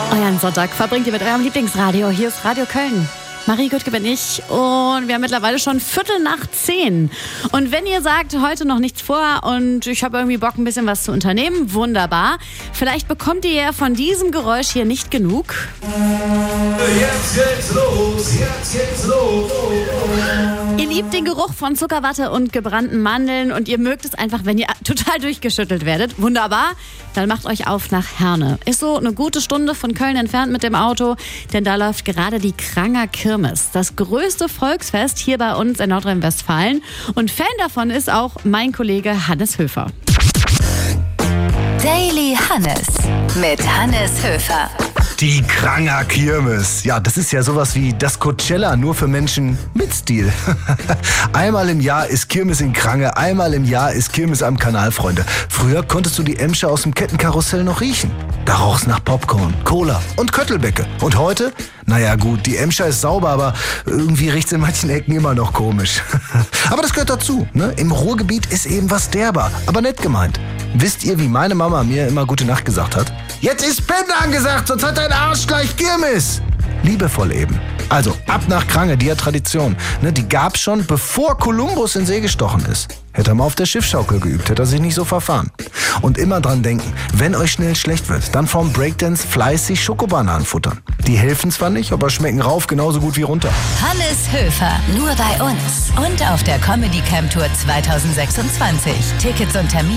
Euren Sonntag verbringt ihr mit eurem Lieblingsradio. Hier ist Radio Köln. Marie Güttke bin ich und wir haben mittlerweile schon 9:15. Und wenn ihr sagt, heute noch nichts vor und ich habe irgendwie Bock, ein bisschen was zu unternehmen, wunderbar. Vielleicht bekommt ihr ja von diesem Geräusch hier nicht genug. Jetzt geht's los, jetzt geht's los. Ihr liebt den Geruch von Zuckerwatte und gebrannten Mandeln und ihr mögt es einfach, wenn ihr total durchgeschüttelt werdet. Wunderbar, dann macht euch auf nach Herne. Ist so eine gute Stunde von Köln entfernt mit dem Auto, denn da läuft gerade die Kranger Kirmes. Das größte Volksfest hier bei uns in Nordrhein-Westfalen. Und Fan davon ist auch mein Kollege Hannes Höfer. Daily Hannes mit Hannes Höfer. Die Kranger Kirmes. Ja, das ist ja sowas wie das Coachella, nur für Menschen mit Stil. Einmal im Jahr ist Kirmes in Krange, einmal im Jahr ist Kirmes am Kanal, Freunde. Früher konntest du die Emscher aus dem Kettenkarussell noch riechen. Da roch's nach Popcorn, Cola und Köttelbecke. Und heute? Naja gut, die Emscher ist sauber, aber irgendwie riecht's in manchen Ecken immer noch komisch. Aber das gehört dazu, ne? Im Ruhrgebiet ist eben was derber, aber nett gemeint. Wisst ihr, wie meine Mama mir immer Gute Nacht gesagt hat? Jetzt ist Pennen angesagt, sonst hat dein Arsch gleich Kirmes. Liebevoll eben. Also, ab nach Krange, die hat Tradition. Ne, die gab's schon, bevor Kolumbus in See gestochen ist. Hätte er mal auf der Schiffsschaukel geübt, hätte er sich nicht so verfahren. Und immer dran denken, wenn euch schnell schlecht wird, dann vorm Breakdance fleißig Schokobananen futtern. Die helfen zwar nicht, aber schmecken rauf genauso gut wie runter. Hannes Höfer, nur bei uns. Und auf der Comedy Camp Tour 2026. Tickets und Termine